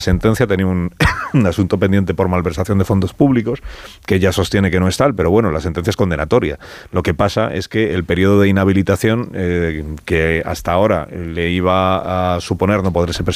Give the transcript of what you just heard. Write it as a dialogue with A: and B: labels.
A: sentencia tenía un asunto pendiente por malversación de fondos públicos, que ella sostiene que no es tal, pero bueno, la sentencia es condenatoria. Lo que pasa es que el periodo de inhabilitación que hasta ahora le iba a suponer no poderse presentar